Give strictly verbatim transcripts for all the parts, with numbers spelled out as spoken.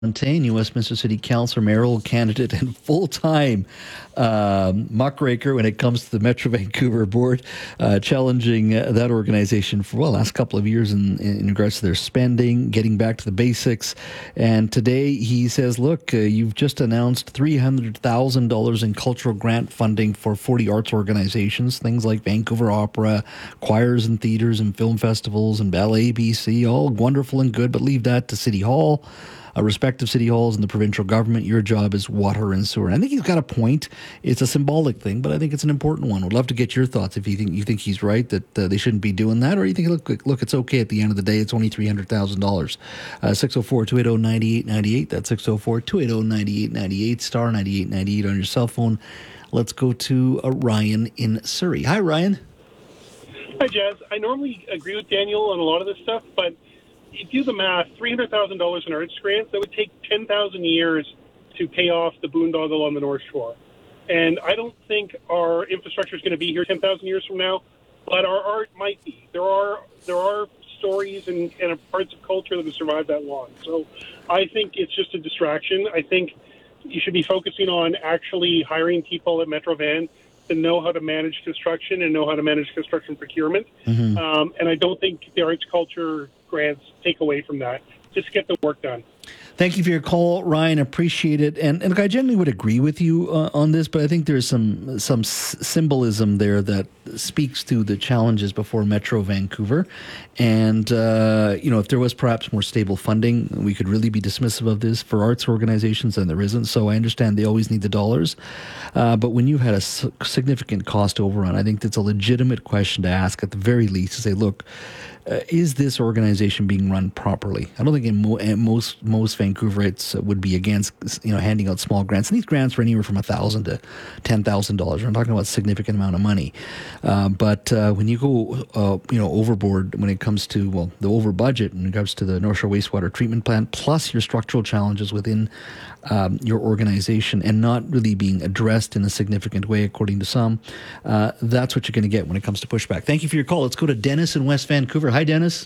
Fontaine, Westminster City Councillor, mayoral candidate, and full-time um, muckraker when it comes to the Metro Vancouver board, uh, challenging uh, that organization for, well, the last couple of years in, in regards to their spending, getting back to the basics. And today he says, look, uh, you've just announced three hundred thousand dollars in cultural grant funding for forty arts organizations, things like Vancouver Opera, choirs and theaters and film festivals and Ballet B C, all wonderful and good, but leave that to City Hall. Uh, respective city halls and the provincial government. Your job is water and sewer. And I think he's got a point. It's a symbolic thing, but I think it's an important one. Would love to get your thoughts if you think you think he's right that uh, they shouldn't be doing that, or you think look look it's okay at the end of the day. It's only three hundred thousand dollars. Six zero four two eight zero nine eight nine eight. That's six zero four two eight zero nine eight nine eight. Star ninety eight ninety eight on your cell phone. Let's go to uh, Ryan in Surrey. Hi, Ryan. Hi, Jazz. I normally agree with Daniel on a lot of this stuff, but if you do the math, three hundred thousand dollars in arts grants, that would take ten thousand years to pay off the boondoggle on the North Shore. And I don't think our infrastructure is going to be here ten thousand years from now, but our art might be. There are there are stories and, and parts of culture that have survived that long. So I think it's just a distraction. I think you should be focusing on actually hiring people at Metro Van to know how to manage construction and know how to manage construction procurement. Mm-hmm. Um, and I don't think the arts culture grants take away from that. Just get the work done. Thank you for your call, Ryan. Appreciate it. And, and look, I generally would agree with you uh, on this, but I think there's some some s- symbolism there that speaks to the challenges before Metro Vancouver. And, uh, you know, if there was perhaps more stable funding, we could really be dismissive of this for arts organizations, and there isn't. So I understand they always need the dollars. Uh, but when you've had a s- significant cost overrun, I think that's a legitimate question to ask at the very least, to say, look, Uh, is this organization being run properly? I don't think in mo- most most Vancouverites would be against, you know, handing out small grants. And these grants are anywhere from a thousand to ten thousand dollars. We're talking about a significant amount of money. Uh, but uh, when you go, uh, you know, overboard when it comes to well, the over budget in regards to the North Shore wastewater treatment plant, plus your structural challenges within um, your organization, and not really being addressed in a significant way, according to some, uh, that's what you're going to get when it comes to pushback. Thank you for your call. Let's go to Dennis in West Vancouver. Hi, Dennis.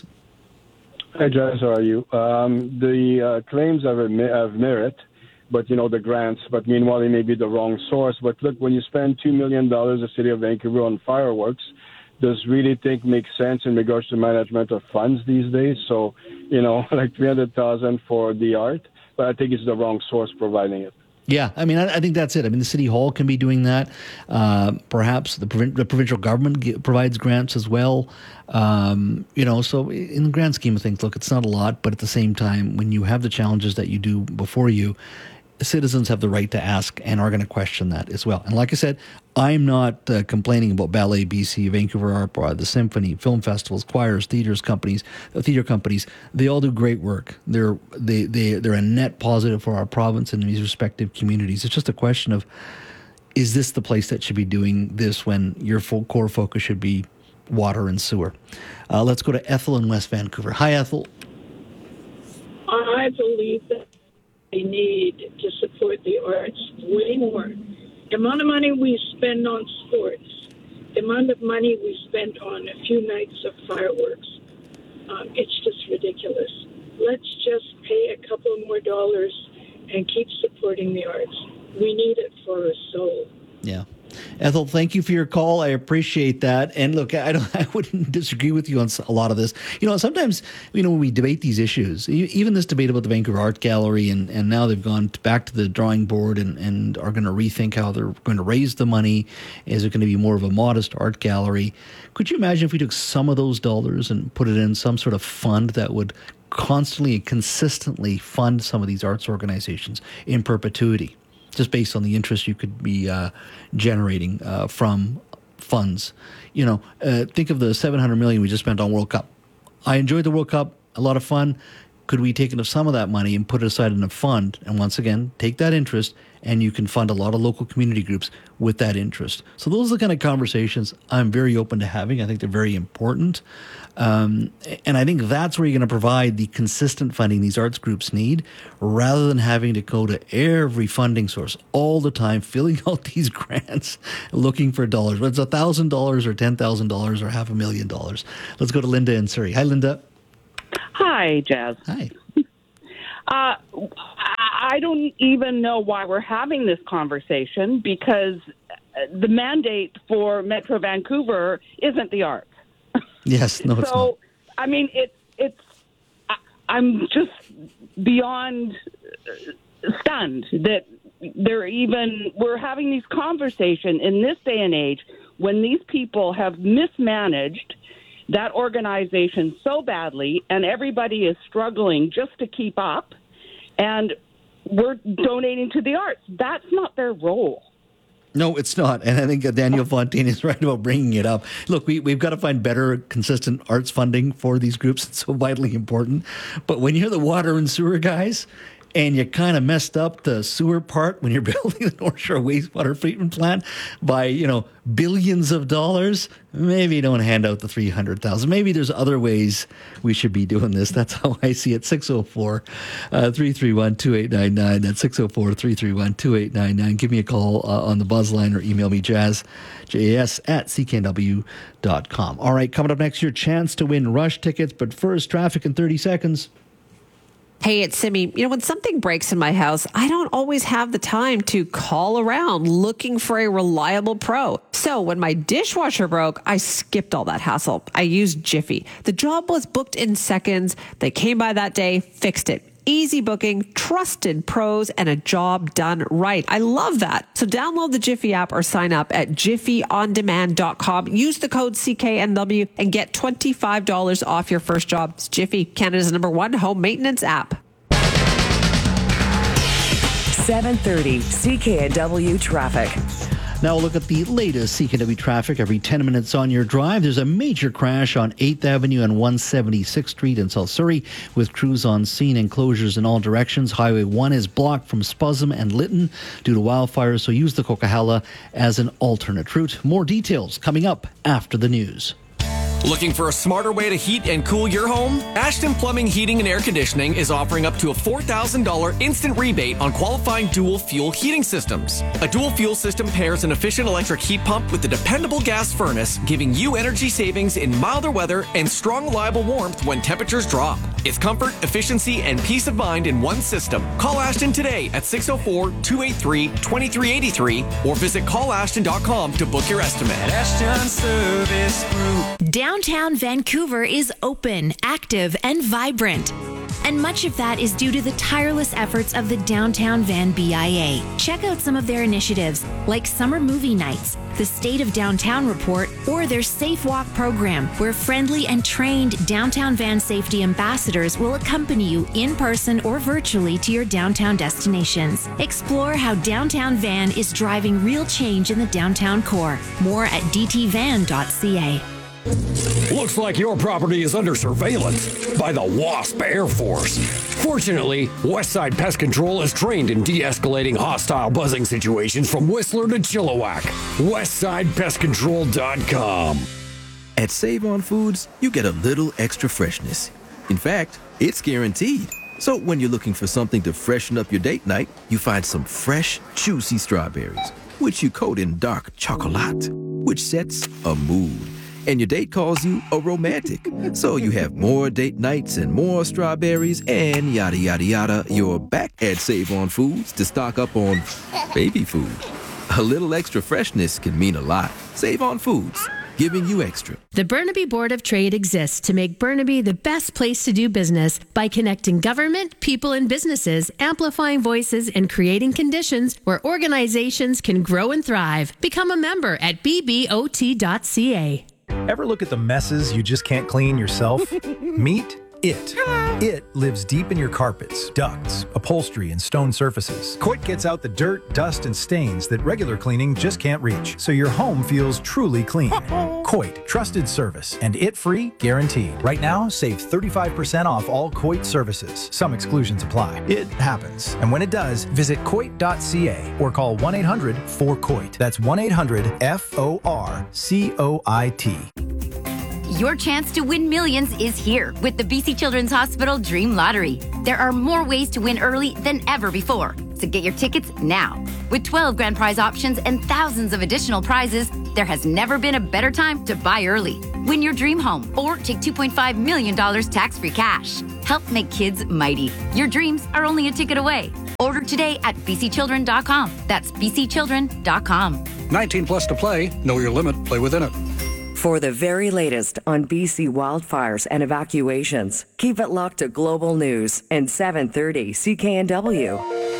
Hi, Jazz. How are you? Um, the uh, claims have, have merit, but, you know, the grants, but meanwhile, they may be the wrong source. But look, when you spend two million dollars, the city of Vancouver, on fireworks, does really think makes sense in regards to management of funds these days? So, you know, like three hundred thousand dollars for the art, but I think it's the wrong source providing it. Yeah, I mean, I, I think that's it. I mean, the city hall can be doing that. Uh, perhaps the, provin- the provincial government ge- provides grants as well. Um, you know, so in the grand scheme of things, look, it's not a lot, but at the same time, when you have the challenges that you do before you, citizens have the right to ask and are going to question that as well. And like I said, I'm not uh, complaining about Ballet B C, Vancouver Opera, the Symphony, film festivals, choirs, theaters companies, uh, theater companies. They all do great work. They're they they they're a net positive for our province and these respective communities. It's just a question of, is this the place that should be doing this when your full core focus should be water and sewer? Uh, let's go to Ethel in West Vancouver. Hi, Ethel. I believe that we need to support the arts way more. The amount of money we spend on sports, the amount of money we spend on a few nights of fireworks, um, it's just ridiculous. Let's just pay a couple more dollars and keep supporting the arts. We need it for our soul. Yeah. Ethel, thank you for your call. I appreciate that. And look, I don't, I wouldn't disagree with you on a lot of this. You know, sometimes, you know, when we debate these issues, even this debate about the Vancouver Art Gallery, and, and now they've gone back to the drawing board and, and are going to rethink how they're going to raise the money. Is it going to be more of a modest art gallery? Could you imagine if we took some of those dollars and put it in some sort of fund that would constantly and consistently fund some of these arts organizations in perpetuity, just based on the interest you could be uh, generating uh, from funds? You know, uh, think of the seven hundred million dollars we just spent on World Cup. I enjoyed the World Cup, a lot of fun. Could we take some of that money and put it aside in a fund, and once again, take that interest, and you can fund a lot of local community groups with that interest? So those are the kind of conversations I'm very open to having. I think they're very important. Um, and I think that's where you're going to provide the consistent funding these arts groups need, rather than having to go to every funding source all the time, filling out these grants, looking for dollars. Whether it's one thousand dollars or ten thousand dollars or half a million dollars. Let's go to Linda in Surrey. Hi, Linda. Hi, Jazz. Hi. Uh, I don't even know why we're having this conversation, because the mandate for Metro Vancouver isn't the arts. Yes, no, it's so, not. I mean, it, it's. I, I'm just beyond stunned that they're even. We're having these conversations in this day and age when these people have mismanaged that organization so badly, and everybody is struggling just to keep up, and we're donating to the arts. That's not their role. No, it's not. And I think Daniel Fontaine is right about bringing it up. Look, we, we've got to find better, consistent arts funding for these groups. It's so vitally important. But when you're the water and sewer guys, and you kind of messed up the sewer part when you're building the North Shore wastewater treatment plant by, you know, billions of dollars, maybe don't hand out the three hundred thousand dollars. Maybe there's other ways we should be doing this. That's how I see it. six oh four, three three one, two eight nine nine. That's six oh four, three three one, two eight nine nine. Give me a call uh, on the buzz line or email me jazz, J A S, at C K N W dot com. All right, coming up next, your chance to win Rush tickets. But first, traffic in thirty seconds. Hey, it's Simi. You know, when something breaks in my house, I don't always have the time to call around looking for a reliable pro. So when my dishwasher broke, I skipped all that hassle. I used Jiffy. The job was booked in seconds. They came by that day, fixed it. Easy booking, trusted pros, and a job done right. I love that. So download the Jiffy app or sign up at jiffy on demand dot com. Use the code C K N W and get twenty-five dollars off your first job. It's Jiffy, Canada's number one home maintenance app. seven thirty C K N W traffic. Now we'll look at the latest C K W traffic every ten minutes on your drive. There's a major crash on eighth Avenue and one seventy-sixth Street in South Surrey with crews on scene and closures in all directions. Highway one is blocked from Spuzzum and Lytton due to wildfires, so use the Coquihalla as an alternate route. More details coming up after the news. Looking for a smarter way to heat and cool your home? Ashton Plumbing, Heating and Air Conditioning is offering up to a four thousand dollars instant rebate on qualifying dual fuel heating systems. A dual fuel system pairs an efficient electric heat pump with a dependable gas furnace, giving you energy savings in milder weather and strong, reliable warmth when temperatures drop. It's comfort, efficiency, and peace of mind in one system. Call Ashton today at six oh four, two eight three, two three eight three or visit call ashton dot com to book your estimate. Ashton Service Group. Downtown Vancouver is open, active, and vibrant. And much of that is due to the tireless efforts of the Downtown Van B I A. Check out some of their initiatives, like summer movie nights, the State of Downtown Report, or their Safe Walk program, where friendly and trained Downtown Van safety ambassadors will accompany you in person or virtually to your downtown destinations. Explore how Downtown Van is driving real change in the downtown core. More at d t van dot c a. Looks like your property is under surveillance by the WASP Air Force. Fortunately, Westside Pest Control is trained in de-escalating hostile buzzing situations from Whistler to Chilliwack. westside pest control dot com. At Save On Foods, you get a little extra freshness. In fact, it's guaranteed. So when you're looking for something to freshen up your date night, you find some fresh, juicy strawberries, which you coat in dark chocolate, which sets a mood. And your date calls you a romantic. So you have more date nights and more strawberries and yada, yada, yada. You're back at Save On Foods to stock up on baby food. A little extra freshness can mean a lot. Save On Foods, giving you extra. The Burnaby Board of Trade exists to make Burnaby the best place to do business by connecting government, people, and businesses, amplifying voices, and creating conditions where organizations can grow and thrive. Become a member at b b o t dot c a. Ever look at the messes you just can't clean yourself? Meet It. It lives deep in your carpets, ducts, upholstery, and stone surfaces. Coit gets out the dirt, dust, and stains that regular cleaning just can't reach, so your home feels truly clean. Coit, trusted service, and it-free guaranteed. Right now, save thirty-five percent off all Coit services. Some exclusions apply. It happens. And when it does, visit coit dot c a or call one eight hundred four C O I T. That's one eight hundred F O R C O I T. Your chance to win millions is here with the B C Children's Hospital Dream Lottery. There are more ways to win early than ever before, so get your tickets now. With twelve grand prize options and thousands of additional prizes, there has never been a better time to buy early. Win your dream home or take two point five million dollars tax-free cash. Help make kids mighty. Your dreams are only a ticket away. Order today at b c children dot com. That's b c children dot com. nineteen plus to play. Know your limit. Play within it. For the very latest on B C wildfires and evacuations, keep it locked to Global News and seven thirty C K N W.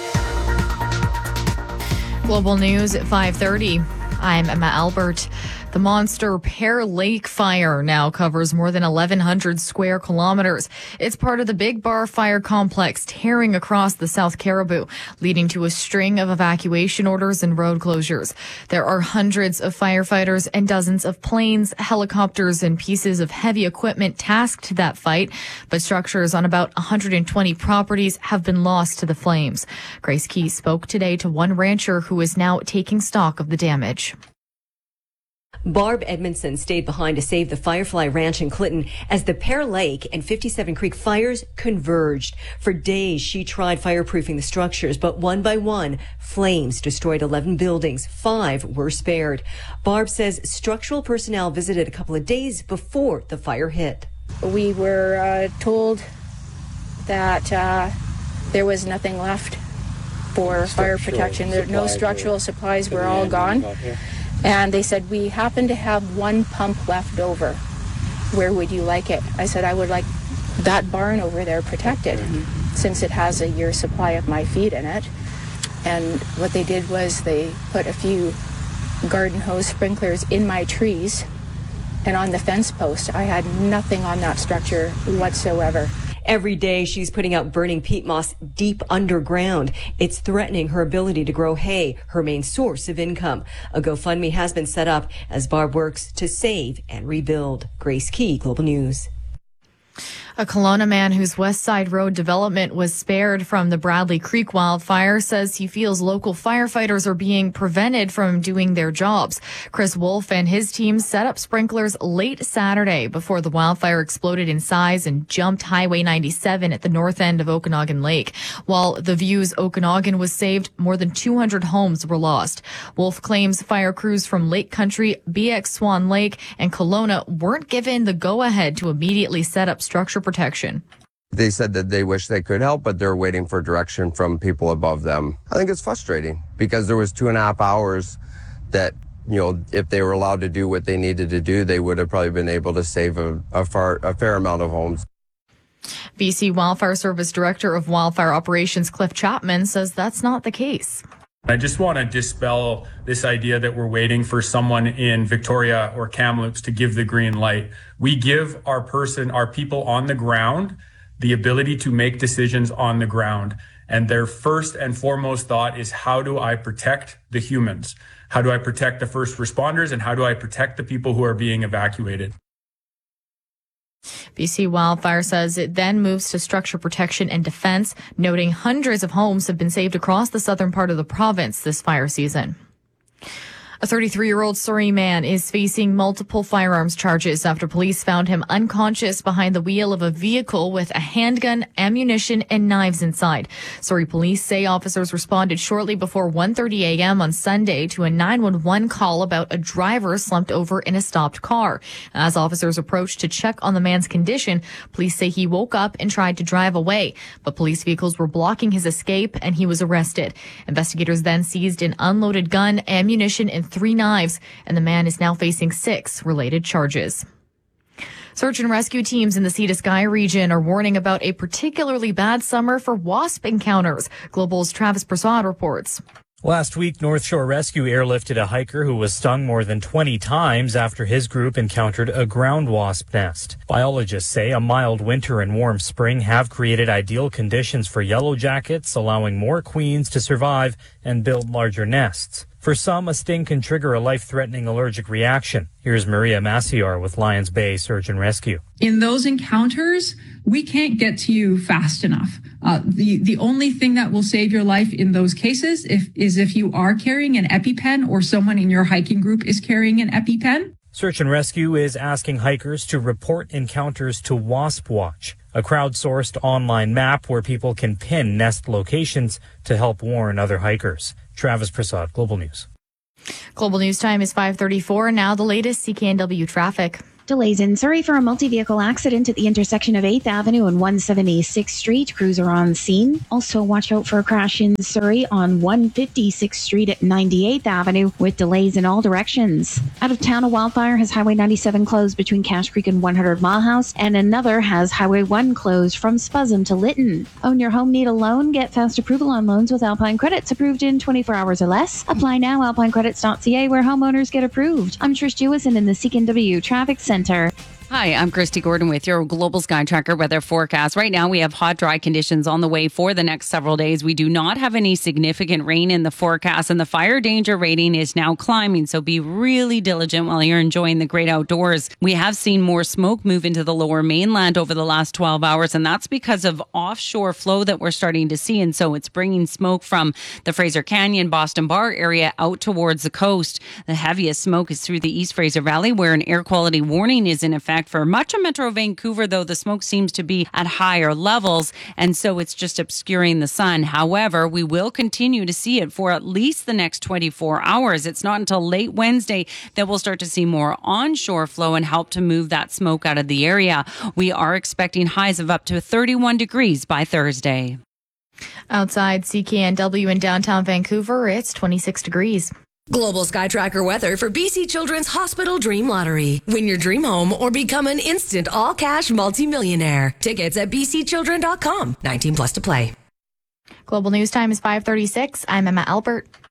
Global News at five thirty. I'm Emma Albert. The monster Pear Lake fire now covers more than eleven hundred square kilometers. It's part of the Big Bar Fire Complex tearing across the South Caribou, leading to a string of evacuation orders and road closures. There are hundreds of firefighters and dozens of planes, helicopters, and pieces of heavy equipment tasked to that fight, but structures on about one hundred twenty properties have been lost to the flames. Grace Key spoke today to one rancher who is now taking stock of the damage. Barb Edmondson stayed behind to save the Firefly Ranch in Clinton as the Pear Lake and fifty-seven Creek fires converged. For days, she tried fireproofing the structures, but one by one, flames destroyed eleven buildings. Five were spared. Barb says structural personnel visited a couple of days before the fire hit. We were uh, told that uh, there was nothing left for fire protection. There, no structural supplies were all gone. And they said, we happen to have one pump left over. Where would you like it? I said, I would like that barn over there protected, since it has a year's supply of my feed in it. And what they did was they put a few garden hose sprinklers in my trees and on the fence post. I had nothing on that structure whatsoever. Every day she's putting out burning peat moss deep underground. It's threatening her ability to grow hay, her main source of income. A GoFundMe has been set up as Barb works to save and rebuild. Grace Key, Global News. A Kelowna man whose West Side Road development was spared from the Bradley Creek wildfire says he feels local firefighters are being prevented from doing their jobs. Chris Wolf and his team set up sprinklers late Saturday before the wildfire exploded in size and jumped Highway ninety-seven at the north end of Okanagan Lake. While the Views Okanagan was saved, more than two hundred homes were lost. Wolf claims fire crews from Lake Country, B X Swan Lake, and Kelowna weren't given the go-ahead to immediately set up structure protection. They said that they wish they could help, but they're waiting for direction from people above them. I think it's frustrating because there was two and a half hours that, you know, if they were allowed to do what they needed to do, they would have probably been able to save a, a, far, a fair amount of homes. B C Wildfire Service Director of Wildfire Operations Cliff Chapman says that's not the case. I just want to dispel this idea that we're waiting for someone in Victoria or Kamloops to give the green light. We give our person, our people on the ground, the ability to make decisions on the ground. And their first and foremost thought is, how do I protect the humans? How do I protect the first responders? And how do I protect the people who are being evacuated? B C Wildfire says it then moves to structure protection and defense, noting hundreds of homes have been saved across the southern part of the province this fire season. A thirty-three-year-old Surrey man is facing multiple firearms charges after police found him unconscious behind the wheel of a vehicle with a handgun, ammunition, and knives inside. Surrey police say officers responded shortly before one thirty a.m. on Sunday to a nine one one call about a driver slumped over in a stopped car. As officers approached to check on the man's condition, police say he woke up and tried to drive away, but police vehicles were blocking his escape and he was arrested. Investigators then seized an unloaded gun, ammunition, and three knives, and the man is now facing six related charges. Search and rescue teams in the Sea to Sky region are warning about a particularly bad summer for wasp encounters. Global's Travis Prasad reports. Last week, North Shore Rescue airlifted a hiker who was stung more than twenty times after his group encountered a ground wasp nest. Biologists say a mild winter and warm spring have created ideal conditions for yellow jackets, allowing more queens to survive and build larger nests. For some, a sting can trigger a life-threatening allergic reaction. Here's Maria Maciar with Lions Bay Search and Rescue. In those encounters, we can't get to you fast enough. Uh, the, the only thing that will save your life in those cases if, is if you are carrying an EpiPen or someone in your hiking group is carrying an EpiPen. Search and Rescue is asking hikers to report encounters to Wasp Watch, a crowdsourced online map where people can pin nest locations to help warn other hikers. Travis Prasad, Global News. Global News time is five thirty-four. Now the latest C K N W traffic. Delays in Surrey for a multi-vehicle accident at the intersection of eighth Avenue and one seventy-sixth Street. Crews are on scene. Also, watch out for a crash in Surrey on one fifty-sixth Street at ninety-eighth Avenue with delays in all directions. Out of town, a wildfire has Highway ninety-seven closed between Cache Creek and one hundred Mile House, and another has Highway one closed from Spuzzum to Lytton. Own your home, need a loan? Get fast approval on loans with Alpine Credits, approved in twenty-four hours or less. Apply now, alpine credits dot c a, where homeowners get approved. I'm Trish Jewison in the C K N W Traffic Center. Hi, I'm Christy Gordon with your Global Sky Tracker weather forecast. Right now, we have hot, dry conditions on the way for the next several days. We do not have any significant rain in the forecast, and the fire danger rating is now climbing, so be really diligent while you're enjoying the great outdoors. We have seen more smoke move into the lower mainland over the last twelve hours, and that's because of offshore flow that we're starting to see, and so it's bringing smoke from the Fraser Canyon, Boston Bar area out towards the coast. The heaviest smoke is through the East Fraser Valley, where an air quality warning is in effect. For much of Metro Vancouver, though, the smoke seems to be at higher levels, and so it's just obscuring the sun. However, we will continue to see it for at least the next twenty-four hours. It's not until late Wednesday that we'll start to see more onshore flow and help to move that smoke out of the area. We are expecting highs of up to thirty-one degrees by Thursday. Outside C K N W in downtown Vancouver, it's twenty-six degrees. Global Sky Tracker weather for B C Children's Hospital Dream Lottery. Win your dream home or become an instant all-cash multimillionaire. Tickets at b c children dot com. nineteen plus to play. Global News time is five thirty-six. I'm Emma Albert.